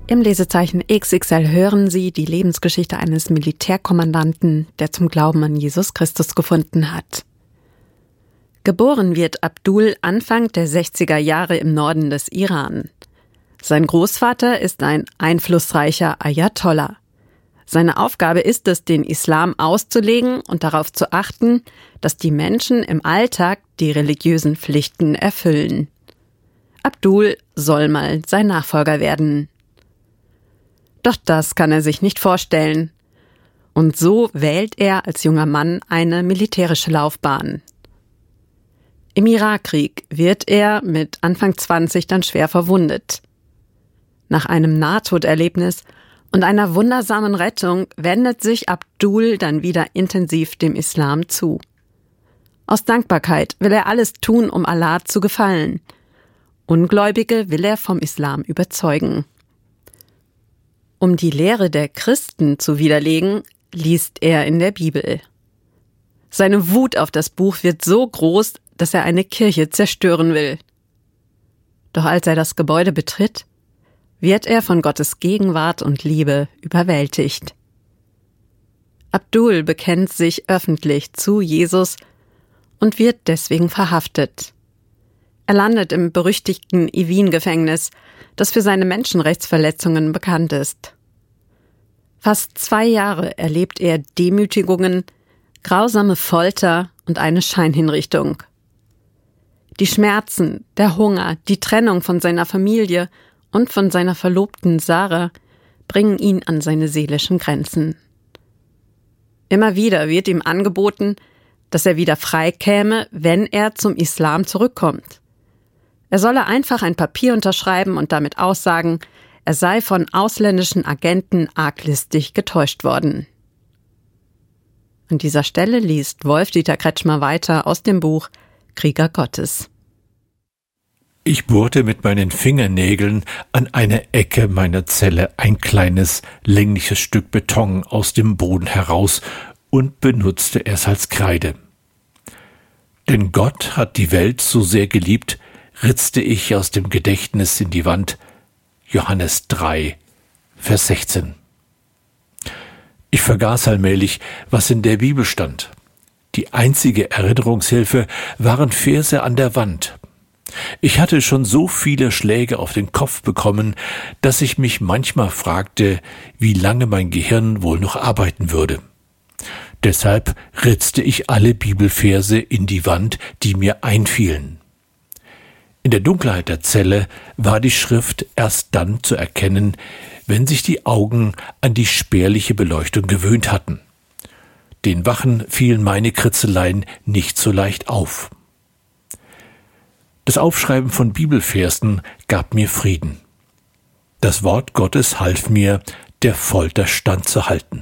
Im Lesezeichen XXL hören Sie die Lebensgeschichte eines Militärkommandanten, der zum Glauben an Jesus Christus gefunden hat. Geboren wird Abdul Anfang der 60er Jahre im Norden des Iran. Sein Großvater ist ein einflussreicher Ayatollah. Seine Aufgabe ist es, den Islam auszulegen und darauf zu achten, dass die Menschen im Alltag die religiösen Pflichten erfüllen. Abdul soll mal sein Nachfolger werden. Doch das kann er sich nicht vorstellen. Und so wählt er als junger Mann eine militärische Laufbahn. Im Irakkrieg wird er mit Anfang 20 dann schwer verwundet. Nach einem Nahtoderlebnis und einer wundersamen Rettung wendet sich Abdul dann wieder intensiv dem Islam zu. Aus Dankbarkeit will er alles tun, um Allah zu gefallen. Ungläubige will er vom Islam überzeugen. Um die Lehre der Christen zu widerlegen, liest er in der Bibel. Seine Wut auf das Buch wird so groß, dass er eine Kirche zerstören will. Doch als er das Gebäude betritt, wird er von Gottes Gegenwart und Liebe überwältigt. Abdul bekennt sich öffentlich zu Jesus und wird deswegen verhaftet. Er landet im berüchtigten Evin-Gefängnis, das für seine Menschenrechtsverletzungen bekannt ist. Fast 2 Jahre erlebt er Demütigungen, grausame Folter und eine Scheinhinrichtung. Die Schmerzen, der Hunger, die Trennung von seiner Familie und von seiner Verlobten Sarah bringen ihn an seine seelischen Grenzen. Immer wieder wird ihm angeboten, dass er wieder frei käme, wenn er zum Islam zurückkommt. Er solle einfach ein Papier unterschreiben und damit aussagen, er sei von ausländischen Agenten arglistig getäuscht worden. An dieser Stelle liest Wolf-Dieter Kretschmer weiter aus dem Buch Krieger Gottes. Ich bohrte mit meinen Fingernägeln an einer Ecke meiner Zelle ein kleines, längliches Stück Beton aus dem Boden heraus und benutzte es als Kreide. Denn Gott hat die Welt so sehr geliebt, ritzte ich aus dem Gedächtnis in die Wand, Johannes 3, Vers 16. Ich vergaß allmählich, was in der Bibel stand. Die einzige Erinnerungshilfe waren Verse an der Wand. Ich hatte schon so viele Schläge auf den Kopf bekommen, dass ich mich manchmal fragte, wie lange mein Gehirn wohl noch arbeiten würde. Deshalb ritzte ich alle Bibelverse in die Wand, die mir einfielen. In der Dunkelheit der Zelle war die Schrift erst dann zu erkennen, wenn sich die Augen an die spärliche Beleuchtung gewöhnt hatten. Den Wachen fielen meine Kritzeleien nicht so leicht auf. Das Aufschreiben von Bibelversen gab mir Frieden. Das Wort Gottes half mir, der Folter standzuhalten.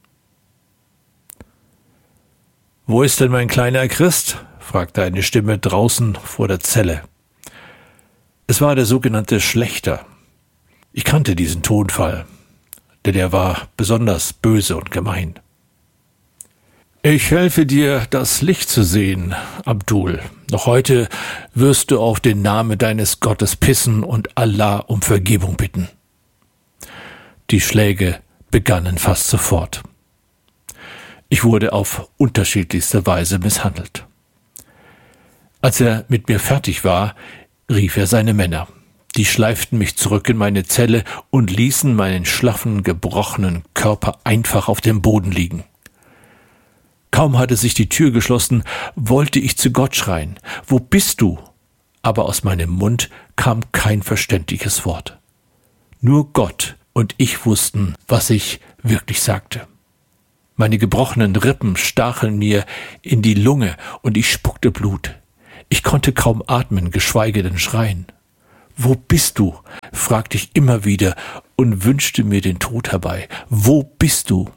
»Wo ist denn mein kleiner Christ?« fragte eine Stimme draußen vor der Zelle. Es war der sogenannte Schlächter. Ich kannte diesen Tonfall, denn er war besonders böse und gemein. »Ich helfe dir, das Licht zu sehen, Abdul. Noch heute wirst du auf den Namen deines Gottes pissen und Allah um Vergebung bitten.« Die Schläge begannen fast sofort. Ich wurde auf unterschiedlichste Weise misshandelt. Als er mit mir fertig war, rief er seine Männer. Die schleiften mich zurück in meine Zelle und ließen meinen schlaffen, gebrochenen Körper einfach auf dem Boden liegen. Kaum hatte sich die Tür geschlossen, wollte ich zu Gott schreien: »Wo bist du?« Aber aus meinem Mund kam kein verständliches Wort. Nur Gott und ich wussten, was ich wirklich sagte. Meine gebrochenen Rippen stachen mir in die Lunge und ich spuckte Blut. Ich konnte kaum atmen, geschweige denn schreien. »Wo bist du?« fragte ich immer wieder und wünschte mir den Tod herbei. »Wo bist du?«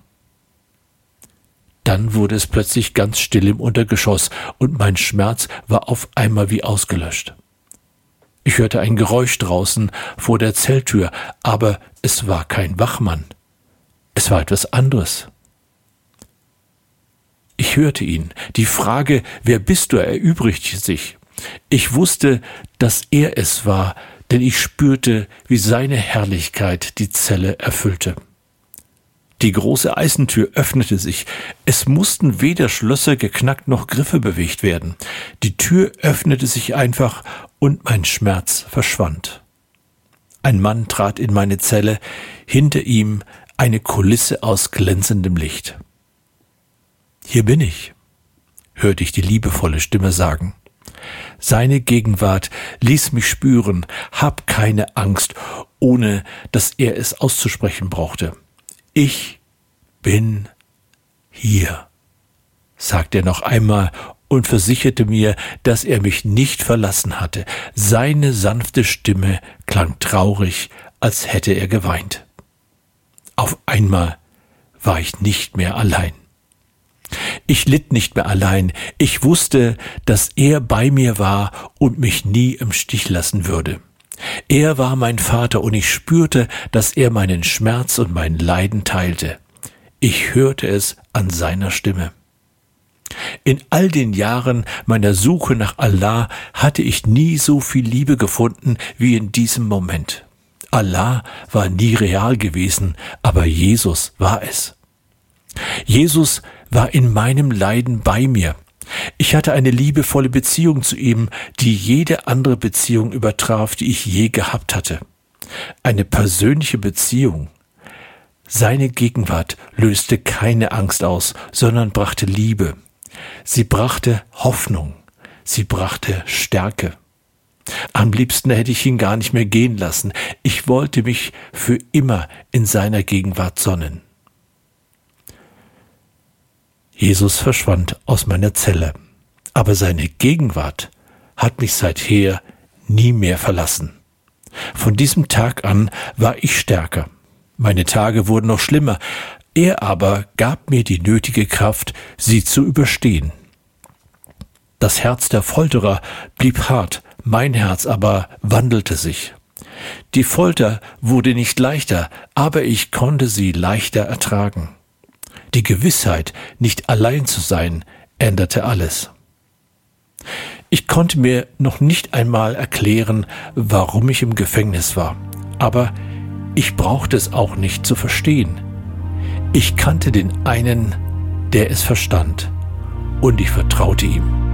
Dann wurde es plötzlich ganz still im Untergeschoss und mein Schmerz war auf einmal wie ausgelöscht. Ich hörte ein Geräusch draußen vor der Zelltür, aber es war kein Wachmann. Es war etwas anderes. Ich hörte ihn. Die Frage, »Wer bist du?« erübrigte sich. Ich wusste, dass er es war, denn ich spürte, wie seine Herrlichkeit die Zelle erfüllte. Die große Eisentür öffnete sich. Es mussten weder Schlösser geknackt noch Griffe bewegt werden. Die Tür öffnete sich einfach und mein Schmerz verschwand. Ein Mann trat in meine Zelle, hinter ihm eine Kulisse aus glänzendem Licht. »Hier bin ich«, hörte ich die liebevolle Stimme sagen. Seine Gegenwart ließ mich spüren, hab keine Angst, ohne dass er es auszusprechen brauchte. »Ich bin hier«, sagte er noch einmal und versicherte mir, dass er mich nicht verlassen hatte. Seine sanfte Stimme klang traurig, als hätte er geweint. Auf einmal war ich nicht mehr allein. Ich litt nicht mehr allein. Ich wusste, dass er bei mir war und mich nie im Stich lassen würde. Er war mein Vater und ich spürte, dass er meinen Schmerz und mein Leiden teilte. Ich hörte es an seiner Stimme. In all den Jahren meiner Suche nach Allah hatte ich nie so viel Liebe gefunden wie in diesem Moment. Allah war nie real gewesen, aber Jesus war es. Jesus war in meinem Leiden bei mir. Ich hatte eine liebevolle Beziehung zu ihm, die jede andere Beziehung übertraf, die ich je gehabt hatte. Eine persönliche Beziehung. Seine Gegenwart löste keine Angst aus, sondern brachte Liebe. Sie brachte Hoffnung. Sie brachte Stärke. Am liebsten hätte ich ihn gar nicht mehr gehen lassen. Ich wollte mich für immer in seiner Gegenwart sonnen. Jesus verschwand aus meiner Zelle, aber seine Gegenwart hat mich seither nie mehr verlassen. Von diesem Tag an war ich stärker. Meine Tage wurden noch schlimmer, er aber gab mir die nötige Kraft, sie zu überstehen. Das Herz der Folterer blieb hart, mein Herz aber wandelte sich. Die Folter wurde nicht leichter, aber ich konnte sie leichter ertragen. Die Gewissheit, nicht allein zu sein, änderte alles. Ich konnte mir noch nicht einmal erklären, warum ich im Gefängnis war, aber ich brauchte es auch nicht zu verstehen. Ich kannte den einen, der es verstand, und ich vertraute ihm.